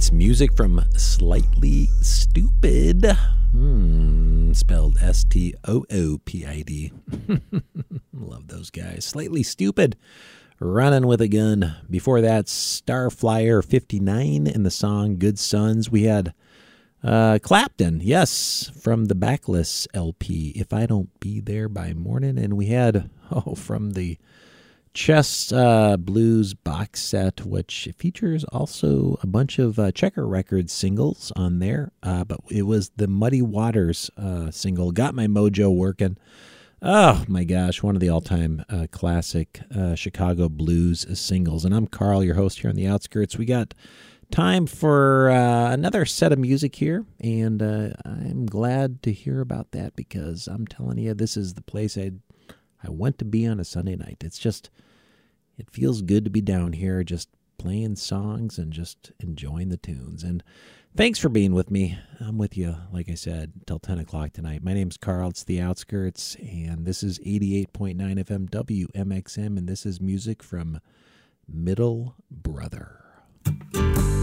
Music from Slightly Stoopid. Spelled Stoopid. Love those guys. Slightly Stoopid. Running with a Gun. Before that, Starflyer 59 in the song Good Sons. We had Clapton, yes, from the Backless LP, If I Don't Be There by Morning. And we had, from the Chess Blues box set, which features also a bunch of Checker Records singles on there, but it was the Muddy Waters single, Got My Mojo Working. Oh my gosh, one of the all-time classic Chicago blues singles. And I'm Carl, your host here on the Outskirts. We got time for another set of music here, and I'm glad to hear about that because I'm telling you, this is the place I went to be on a Sunday night. It feels good to be down here just playing songs and just enjoying the tunes. And thanks for being with me. I'm with you, like I said, until 10 o'clock tonight. My name's Carl. It's The Outskirts, and this is 88.9 FM WMXM, and this is music from Middle Brother.